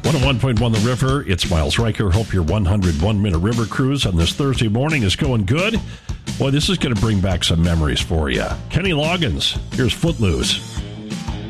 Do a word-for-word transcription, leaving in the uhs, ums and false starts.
one oh one point one The River. It's Miles Riker. Hope your one hundred one minute river cruise on this Thursday morning is going good. Boy, this is going to bring back some memories for you. Kenny Loggins, here's Footloose.